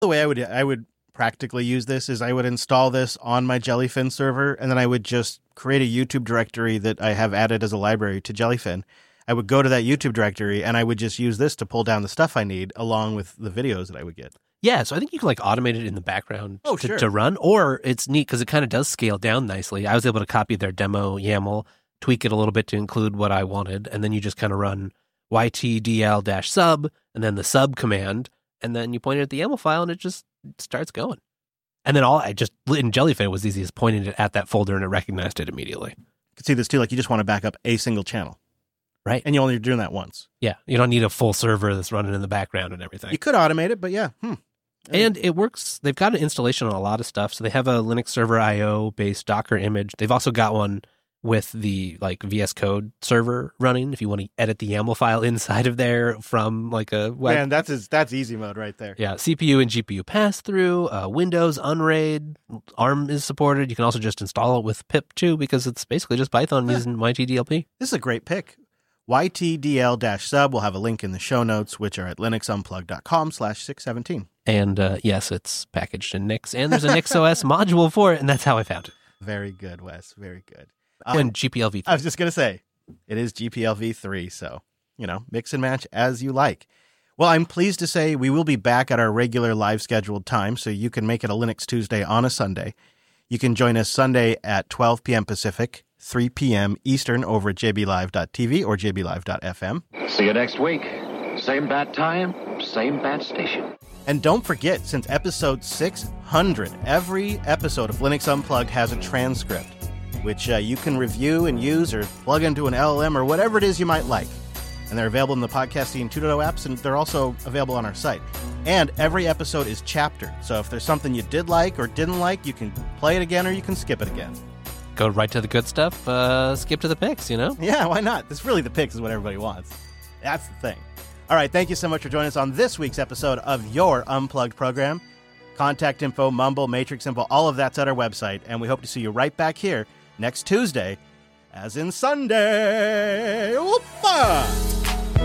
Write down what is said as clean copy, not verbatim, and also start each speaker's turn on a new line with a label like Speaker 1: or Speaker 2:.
Speaker 1: The way I would practically use this is I would install this on my Jellyfin server, and then I would just create a YouTube directory that I have added as a library to Jellyfin. I would go to that YouTube directory, and I would just use this to pull down the stuff I need along with the videos that I would get.
Speaker 2: Yeah, so I think you can like automate it in the background
Speaker 1: sure.
Speaker 2: to run, or it's neat because it kind of does scale down nicely. I was able to copy their demo YAML, tweak it a little bit to include what I wanted, and then you just kind of run ytdl-sub, and then the sub command, and then you point it at the YAML file, and it just starts going. And then in Jellyfin, it was easy as pointing it at that folder, and it recognized it immediately.
Speaker 1: You can see this too, like you just want to back up a single channel.
Speaker 2: Right.
Speaker 1: And you're only doing that once.
Speaker 2: Yeah, you don't need a full server that's running in the background and everything.
Speaker 1: You could automate it, but yeah.
Speaker 2: And it works. They've got an installation on a lot of stuff. So they have a Linux Server IO based Docker image. They've also got one with the like VS Code server running if you want to edit the YAML file inside of there from like a web.
Speaker 1: Man, that's easy mode right there.
Speaker 2: Yeah, CPU and GPU pass through, Windows, Unraid, ARM is supported. You can also just install it with pip too because it's basically just Python using YTDLP.
Speaker 1: This is a great pick. YTDL-sub will have a link in the show notes, which are at linuxunplug.com/617.
Speaker 2: And yes, it's packaged in Nix, and there's a NixOS module for it, and that's how I found it.
Speaker 1: Very good, Wes. Very good.
Speaker 2: And GPLv3.
Speaker 1: I was just going to say, it is GPLv3, so, mix and match as you like. Well, I'm pleased to say we will be back at our regular live scheduled time, so you can make it a Linux Tuesday on a Sunday. You can join us Sunday at 12 p.m. Pacific, 3 p.m. Eastern over at jblive.tv or jblive.fm.
Speaker 3: See you next week. Same bat time, same bat station.
Speaker 1: And don't forget, since episode 600, every episode of Linux Unplugged has a transcript, which you can review and use or plug into an LLM or whatever it is you might like. And they're available in the Podcasting 2.0 apps, and they're also available on our site. And every episode is chaptered, so if there's something you did like or didn't like, you can play it again or you can skip it again.
Speaker 2: Go right to the good stuff, skip to the picks,
Speaker 1: Yeah, why not? This really, the picks is what everybody wants. That's the thing. All right, thank you so much for joining us on this week's episode of your Unplugged program. Contact info, Mumble, Matrix info, all of that's at our website, and we hope to see you right back here next Tuesday, as in Sunday. Whoop-a!